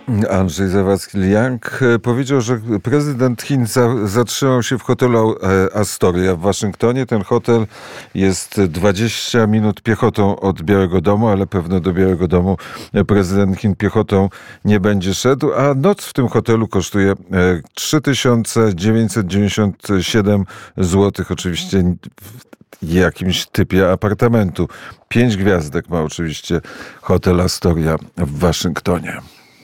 Andrzej Zawadzki-Liang powiedział, że prezydent Chin zatrzymał się w hotelu Astoria w Waszyngtonie. Ten hotel jest 20 minut piechotą od Białego Domu, ale pewno do Białego Domu prezydent Chin piechotą nie będzie szedł, a noc w tym hotelu kosztuje 3997 zł. Oczywiście w jakimś typie apartamentu. 5 gwiazdek ma oczywiście hotel Astoria w Waszyngtonie.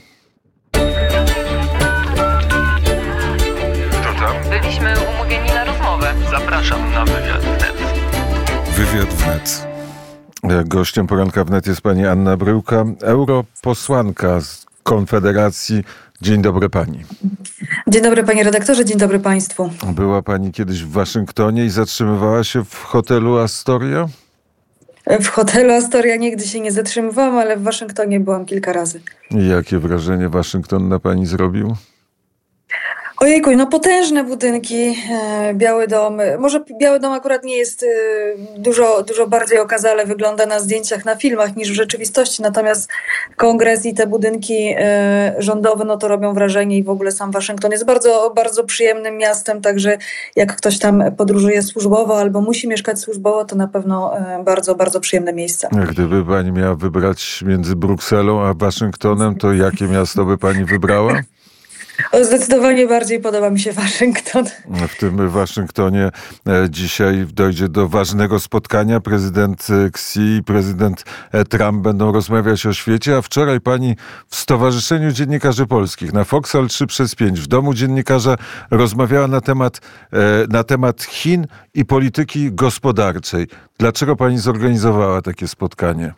Byliśmy umówieni na rozmowę. Zapraszam na wywiad wnet. Wywiad wnet. Gościem poranka wnet jest pani Anna Bryłka, europosłanka z Konfederacji. Dzień dobry pani. Dzień dobry panie redaktorze, dzień dobry państwu. Była pani kiedyś w Waszyngtonie i zatrzymywała się w hotelu Astoria? W hotelu Astoria nigdy się nie zatrzymywałam, ale w Waszyngtonie byłam kilka razy. I jakie wrażenie Waszyngton na pani zrobił? Ojejku, no potężne budynki, Biały Dom. Może Biały Dom akurat nie jest dużo bardziej okazale wygląda na zdjęciach, na filmach niż w rzeczywistości. Natomiast kongres i te budynki rządowe, no to robią wrażenie i w ogóle sam Waszyngton jest bardzo, bardzo przyjemnym miastem. Także jak ktoś tam podróżuje służbowo albo musi mieszkać służbowo, to na pewno bardzo, bardzo przyjemne miejsce. A gdyby pani miała wybrać między Brukselą a Waszyngtonem, to jakie miasto by pani wybrała? Zdecydowanie bardziej podoba mi się Waszyngton. W tym Waszyngtonie dzisiaj dojdzie do ważnego spotkania. Prezydent Xi i prezydent Trump będą rozmawiać o świecie, a wczoraj pani w Stowarzyszeniu Dziennikarzy Polskich na Foxal 3/5 w Domu Dziennikarza rozmawiała na temat Chin i polityki gospodarczej. Dlaczego pani zorganizowała takie spotkanie?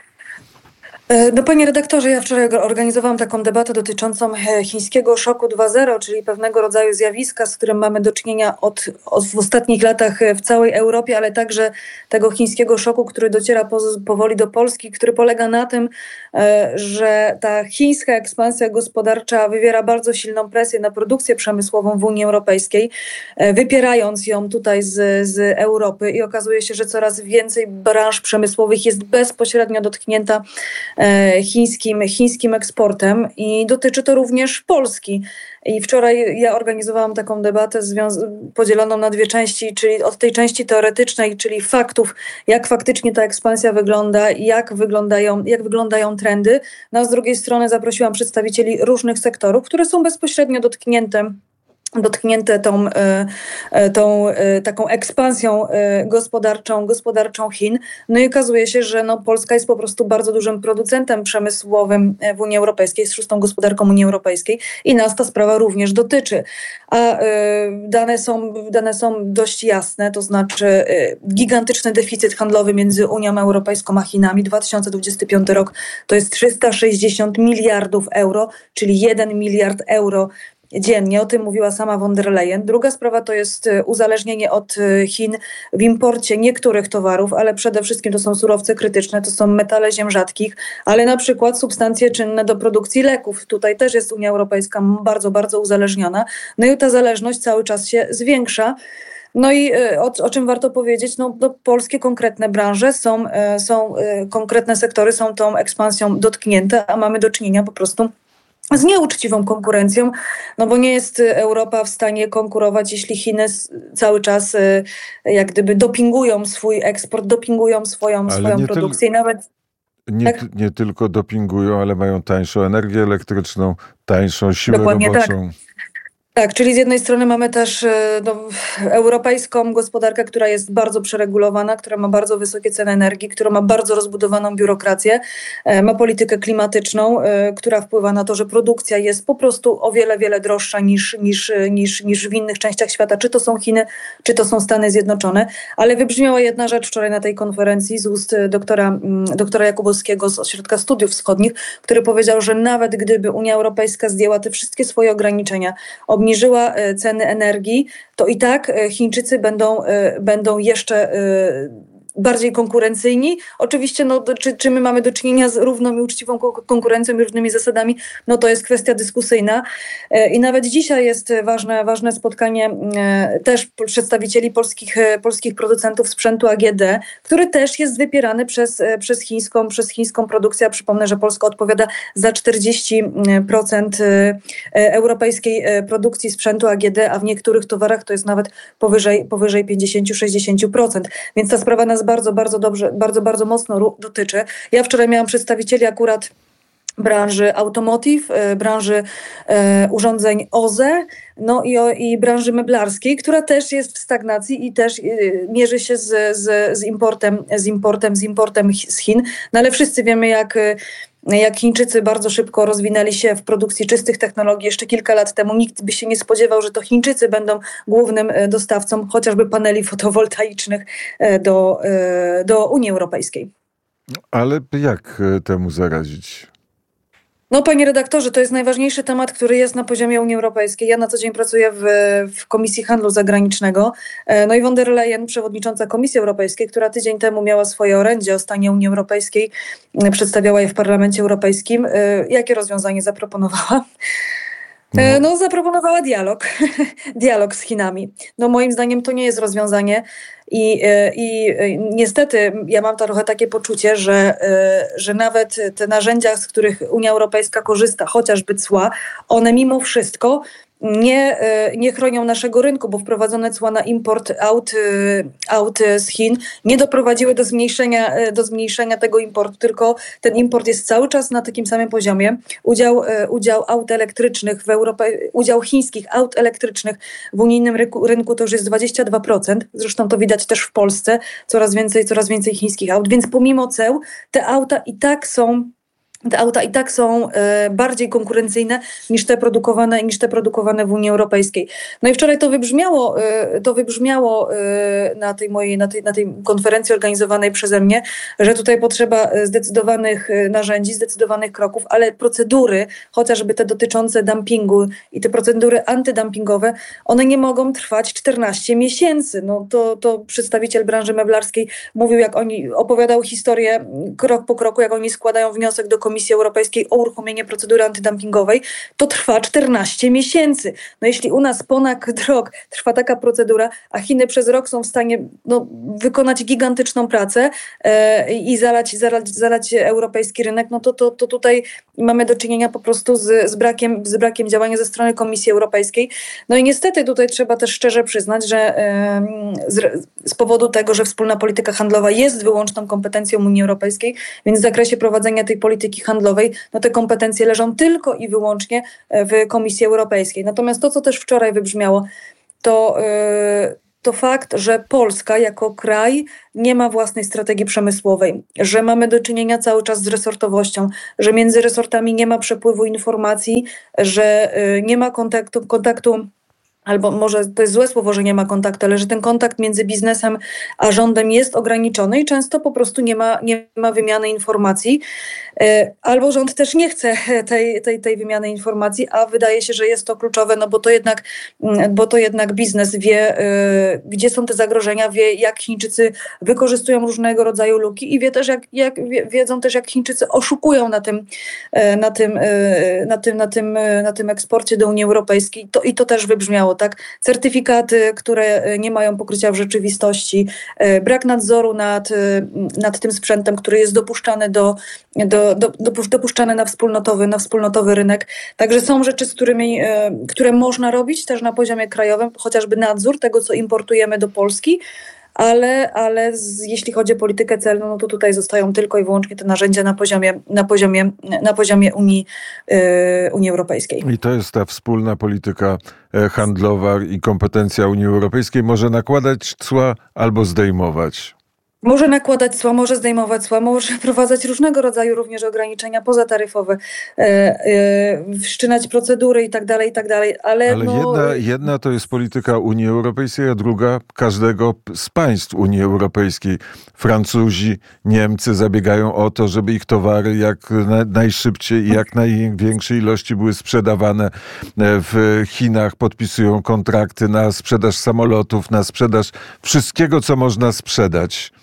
No panie redaktorze, ja wczoraj organizowałam taką debatę dotyczącą chińskiego szoku 2.0, czyli pewnego rodzaju zjawiska, z którym mamy do czynienia w ostatnich latach w całej Europie, ale także tego chińskiego szoku, który dociera powoli do Polski, który polega na tym, że ta chińska ekspansja gospodarcza wywiera bardzo silną presję na produkcję przemysłową w Unii Europejskiej, wypierając ją tutaj z Europy i okazuje się, że coraz więcej branż przemysłowych jest bezpośrednio dotknięta chińskim eksportem i dotyczy to również Polski. I wczoraj ja organizowałam taką debatę podzieloną na dwie części, czyli od tej części teoretycznej, czyli faktów, jak faktycznie ta ekspansja wygląda, jak wyglądają trendy. No a z drugiej strony zaprosiłam przedstawicieli różnych sektorów, które są bezpośrednio dotknięte tą taką ekspansją gospodarczą Chin. No i okazuje się, że Polska jest po prostu bardzo dużym producentem przemysłowym w Unii Europejskiej, jest szóstą gospodarką Unii Europejskiej i nas ta sprawa również dotyczy. A dane są dość jasne, to znaczy gigantyczny deficyt handlowy między Unią Europejską a Chinami. 2025 rok to jest 360 miliardów euro, czyli 1 miliard euro dziennie. O tym mówiła sama von der Leyen. Druga sprawa to jest uzależnienie od Chin w imporcie niektórych towarów, ale przede wszystkim to są surowce krytyczne, to są metale ziem rzadkich, ale na przykład substancje czynne do produkcji leków. Tutaj też jest Unia Europejska bardzo, bardzo uzależniona. No i ta zależność cały czas się zwiększa. No i o czym warto powiedzieć? Polskie konkretne branże konkretne sektory są tą ekspansją dotknięte, a mamy do czynienia po prostu z nieuczciwą konkurencją, bo nie jest Europa w stanie konkurować, jeśli Chiny cały czas jak gdyby dopingują swój eksport, dopingują swoją produkcję. Nie tylko dopingują, ale mają tańszą energię elektryczną, tańszą siłę roboczą. Tak. Tak, czyli z jednej strony mamy też europejską gospodarkę, która jest bardzo przeregulowana, która ma bardzo wysokie ceny energii, która ma bardzo rozbudowaną biurokrację, ma politykę klimatyczną, która wpływa na to, że produkcja jest po prostu o wiele, wiele droższa niż w innych częściach świata, czy to są Chiny, czy to są Stany Zjednoczone. Ale wybrzmiała jedna rzecz wczoraj na tej konferencji z ust doktora Jakubowskiego z Ośrodka Studiów Wschodnich, który powiedział, że nawet gdyby Unia Europejska zdjęła te wszystkie swoje ograniczenia, obniżyła ceny energii, to i tak Chińczycy będą jeszcze bardziej konkurencyjni. Oczywiście, czy my mamy do czynienia z równą i uczciwą konkurencją i równymi zasadami, to jest kwestia dyskusyjna. I nawet dzisiaj jest ważne spotkanie też przedstawicieli polskich producentów sprzętu AGD, który też jest wypierany przez chińską produkcję. Przypomnę, że Polska odpowiada za 40% europejskiej produkcji sprzętu AGD, a w niektórych towarach to jest nawet powyżej 50-60%. Więc ta sprawa nas bardzo mocno dotyczy. Ja wczoraj miałam przedstawicieli akurat branży automotive, branży urządzeń OZE, i branży meblarskiej, która też jest w stagnacji i też mierzy się z importem z Chin. Ale wszyscy wiemy, jak Chińczycy bardzo szybko rozwinęli się w produkcji czystych technologii. Jeszcze kilka lat temu nikt by się nie spodziewał, że to Chińczycy będą głównym dostawcą chociażby paneli fotowoltaicznych do Unii Europejskiej. Ale jak temu zaradzić? Panie redaktorze, to jest najważniejszy temat, który jest na poziomie Unii Europejskiej. Ja na co dzień pracuję w Komisji Handlu Zagranicznego. I von der Leyen, przewodnicząca Komisji Europejskiej, która tydzień temu miała swoje orędzie o stanie Unii Europejskiej, przedstawiała je w Parlamencie Europejskim. Jakie rozwiązanie zaproponowała? Zaproponowała dialog z Chinami. Moim zdaniem to nie jest rozwiązanie i niestety ja mam trochę takie poczucie, że nawet te narzędzia, z których Unia Europejska korzysta, chociażby cła, one mimo wszystko nie chronią naszego rynku, bo wprowadzone cła na import aut z Chin nie doprowadziły do zmniejszenia tego importu, tylko ten import jest cały czas na takim samym poziomie. Udział aut elektrycznych w udział chińskich aut elektrycznych w unijnym rynku to już jest 22%. Zresztą to widać też w Polsce. Coraz więcej chińskich aut. Więc pomimo ceł te auta i tak są bardziej konkurencyjne niż te produkowane w Unii Europejskiej. I wczoraj to wybrzmiało na tej konferencji organizowanej przeze mnie, że tutaj potrzeba zdecydowanych narzędzi, zdecydowanych kroków, ale procedury, chociażby te dotyczące dumpingu i te procedury antydumpingowe, one nie mogą trwać 14 miesięcy. To przedstawiciel branży meblarskiej opowiadał historię krok po kroku, jak oni składają wniosek do Komisji Europejskiej o uruchomienie procedury antydumpingowej, to trwa 14 miesięcy. Jeśli u nas ponad rok trwa taka procedura, a Chiny przez rok są w stanie wykonać gigantyczną pracę i zalać europejski rynek, to tutaj mamy do czynienia po prostu z brakiem działania ze strony Komisji Europejskiej. I niestety tutaj trzeba też szczerze przyznać, że z powodu tego, że wspólna polityka handlowa jest wyłączną kompetencją Unii Europejskiej, więc w zakresie prowadzenia tej polityki handlowej, te kompetencje leżą tylko i wyłącznie w Komisji Europejskiej. Natomiast to, co też wczoraj wybrzmiało, to fakt, że Polska jako kraj nie ma własnej strategii przemysłowej, że mamy do czynienia cały czas z resortowością, że między resortami nie ma przepływu informacji, że nie ma kontaktu, albo może to jest złe słowo, że nie ma kontaktu, ale że ten kontakt między biznesem a rządem jest ograniczony i często po prostu nie ma wymiany informacji. Albo rząd też nie chce tej wymiany informacji, a wydaje się, że jest to kluczowe, bo to jednak biznes wie, gdzie są te zagrożenia, wie, jak Chińczycy wykorzystują różnego rodzaju luki i wiedzą też, jak Chińczycy oszukują na tym eksporcie do Unii Europejskiej. I to też wybrzmiało, tak? Certyfikaty, które nie mają pokrycia w rzeczywistości, brak nadzoru nad tym sprzętem, który jest dopuszczane na wspólnotowy rynek. Także są rzeczy, które można robić też na poziomie krajowym, chociażby nadzór tego, co importujemy do Polski, ale jeśli chodzi o politykę celną, to tutaj zostają tylko i wyłącznie te narzędzia na poziomie Unii Europejskiej. I to jest ta wspólna polityka handlowa i kompetencja Unii Europejskiej. Może nakładać cła albo zdejmować. Może nakładać cła, może zdejmować cła, może wprowadzać różnego rodzaju również ograniczenia pozataryfowe, wszczynać procedury i tak dalej, ale jedna to jest polityka Unii Europejskiej, a druga każdego z państw Unii Europejskiej. Francuzi, Niemcy zabiegają o to, żeby ich towary jak najszybciej i jak największej ilości były sprzedawane w Chinach, podpisują kontrakty na sprzedaż samolotów, na sprzedaż wszystkiego, co można sprzedać.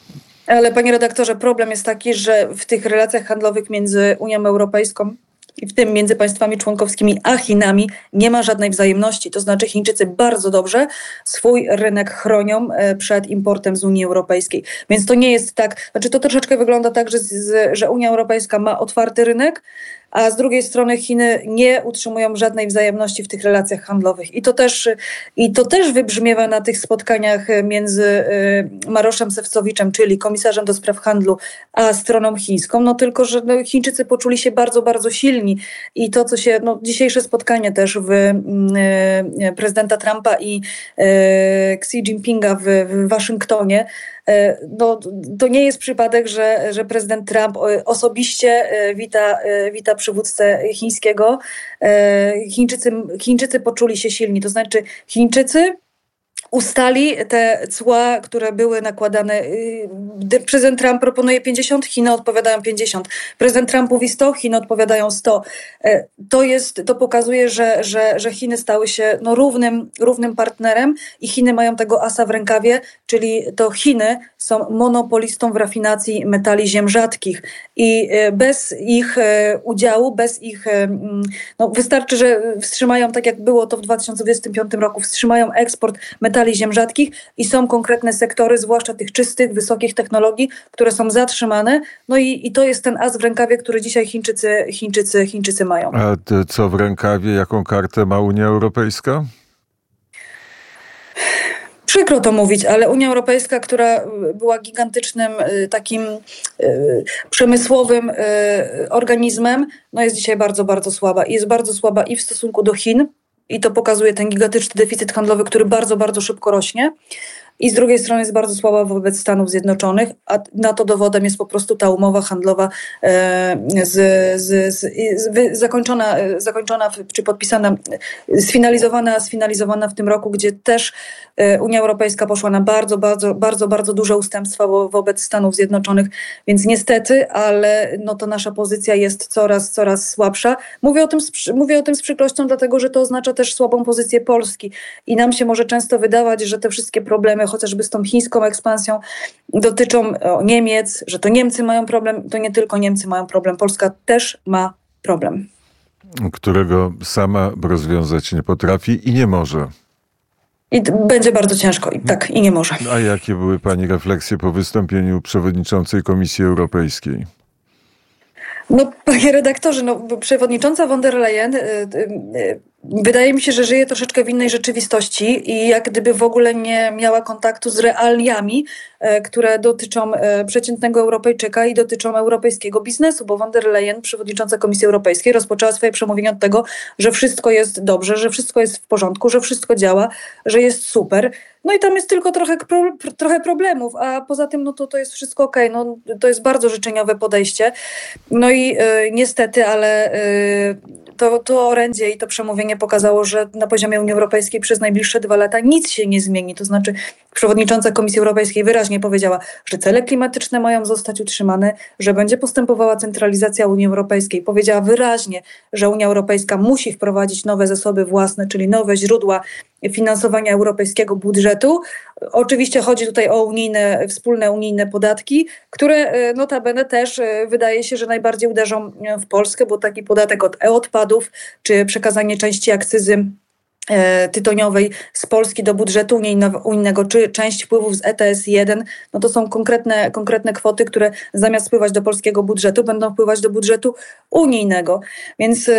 Ale panie redaktorze, problem jest taki, że w tych relacjach handlowych między Unią Europejską i w tym między państwami członkowskimi a Chinami nie ma żadnej wzajemności. To znaczy Chińczycy bardzo dobrze swój rynek chronią przed importem z Unii Europejskiej. Więc to nie jest tak, znaczy to troszeczkę wygląda tak, że Unia Europejska ma otwarty rynek, a z drugiej strony Chiny nie utrzymują żadnej wzajemności w tych relacjach handlowych. I to też wybrzmiewa na tych spotkaniach między Maroszem Sefcowiczem, czyli komisarzem do spraw handlu, a stroną chińską. No tylko, że Chińczycy poczuli się bardzo, bardzo silni. I to, co się, dzisiejsze spotkanie też prezydenta Trumpa i Xi Jinpinga w Waszyngtonie, to nie jest przypadek, że prezydent Trump osobiście wita przywódcę chińskiego. Chińczycy poczuli się silni, to znaczy Chińczycy ustali te cła, które były nakładane. Prezydent Trump proponuje 50, Chiny odpowiadają 50. Prezydent Trump mówi 100, Chiny odpowiadają 100. To pokazuje, że Chiny stały się równym partnerem i Chiny mają tego asa w rękawie, czyli to Chiny są monopolistą w rafinacji metali ziem rzadkich i bez ich udziału, wystarczy, że wstrzymają, tak jak było to w 2025 roku, wstrzymają eksport metali ziem rzadkich i są konkretne sektory, zwłaszcza tych czystych, wysokich technologii, które są zatrzymane. No i to jest ten as w rękawie, który dzisiaj Chińczycy mają. A co w rękawie? Jaką kartę ma Unia Europejska? Przykro to mówić, ale Unia Europejska, która była gigantycznym takim przemysłowym organizmem, jest dzisiaj bardzo, bardzo słaba. I jest bardzo słaba i w stosunku do Chin, i to pokazuje ten gigantyczny deficyt handlowy, który bardzo, bardzo szybko rośnie. I z drugiej strony jest bardzo słaba wobec Stanów Zjednoczonych, a na to dowodem jest po prostu ta umowa handlowa zakończona czy podpisana, sfinalizowana w tym roku, gdzie też Unia Europejska poszła na bardzo, bardzo, bardzo, bardzo duże ustępstwa wobec Stanów Zjednoczonych, więc niestety, ale to nasza pozycja jest coraz słabsza. Mówię o tym z przykrością, dlatego że to oznacza też słabą pozycję Polski i nam się może często wydawać, że te wszystkie problemy, chociażby z tą chińską ekspansją, dotyczą Niemiec, że to Niemcy mają problem, to nie tylko Niemcy mają problem, Polska też ma problem. Którego sama rozwiązać nie potrafi i nie może. I będzie bardzo ciężko, i nie może. A jakie były pani refleksje po wystąpieniu przewodniczącej Komisji Europejskiej? Panie redaktorze, przewodnicząca von der Leyen wydaje mi się, że żyje troszeczkę w innej rzeczywistości i jak gdyby w ogóle nie miała kontaktu z realiami, które dotyczą przeciętnego Europejczyka i dotyczą europejskiego biznesu, bo von der Leyen, przewodnicząca Komisji Europejskiej, rozpoczęła swoje przemówienie od tego, że wszystko jest dobrze, że wszystko jest w porządku, że wszystko działa, że jest super. I tam jest tylko trochę problemów, a poza tym to jest wszystko okej. To jest bardzo życzeniowe podejście. I niestety, ale to orędzie i to przemówienie pokazało, że na poziomie Unii Europejskiej przez najbliższe 2 lata nic się nie zmieni. To znaczy przewodnicząca Komisji Europejskiej wyraźnie powiedziała, że cele klimatyczne mają zostać utrzymane, że będzie postępowała centralizacja Unii Europejskiej. Powiedziała wyraźnie, że Unia Europejska musi wprowadzić nowe zasoby własne, czyli nowe źródła finansowania europejskiego budżetu. Oczywiście chodzi tutaj o wspólne unijne podatki, które notabene też wydaje się, że najbardziej uderzą w Polskę, bo taki podatek od e-odpadów, czy przekazanie części akcyzy tytoniowej z Polski do budżetu unijnego, czy część wpływów z ETS-1, to są konkretne kwoty, które zamiast wpływać do polskiego budżetu, będą wpływać do budżetu unijnego. Więc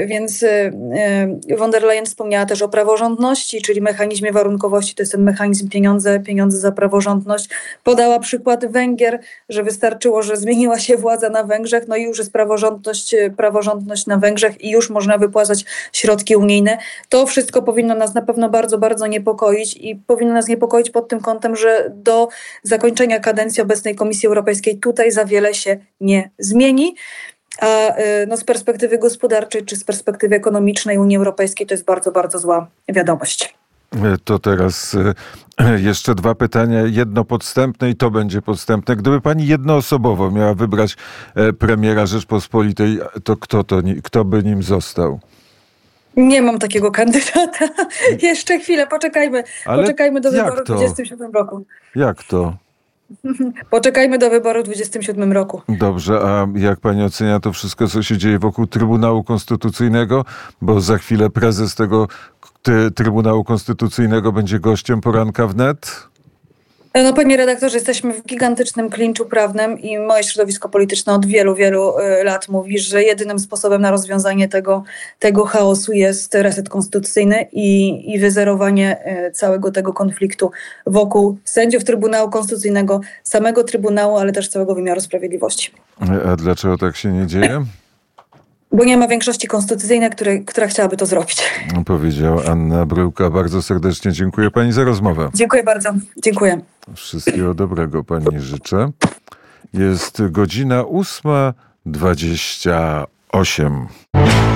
von der Leyen wspomniała też o praworządności, czyli mechanizmie warunkowości, to jest ten mechanizm pieniądze za praworządność. Podała przykład Węgier, że wystarczyło, że zmieniła się władza na Węgrzech, i już jest praworządność na Węgrzech i już można wypłacać środki unijne. To wszystko powinno nas na pewno bardzo, bardzo niepokoić i powinno nas niepokoić pod tym kątem, że do zakończenia kadencji obecnej Komisji Europejskiej tutaj za wiele się nie zmieni. A z perspektywy gospodarczej czy z perspektywy ekonomicznej Unii Europejskiej to jest bardzo, bardzo zła wiadomość. To teraz jeszcze 2 pytania. Jedno podstępne i to będzie podstępne. Gdyby pani jednoosobowo miała wybrać premiera Rzeczpospolitej, to kto by nim został? Nie mam takiego kandydata. Jeszcze chwilę, poczekajmy do wyboru w 2027 roku. Jak to? Poczekajmy do wyboru w 2027 roku. Dobrze, a jak pani ocenia to wszystko, co się dzieje wokół Trybunału Konstytucyjnego? Bo za chwilę prezes tego Trybunału Konstytucyjnego będzie gościem poranka wnet. No, panie redaktorze, jesteśmy w gigantycznym klinczu prawnym i moje środowisko polityczne od wielu, wielu lat mówi, że jedynym sposobem na rozwiązanie tego chaosu jest reset konstytucyjny i wyzerowanie całego tego konfliktu wokół sędziów Trybunału Konstytucyjnego, samego Trybunału, ale też całego wymiaru sprawiedliwości. A dlaczego tak się nie dzieje? Bo nie ma większości konstytucyjnej, która chciałaby to zrobić. Powiedziała Anna Bryłka. Bardzo serdecznie dziękuję pani za rozmowę. Dziękuję bardzo. Dziękuję. Wszystkiego dobrego pani życzę. Jest godzina 8:28.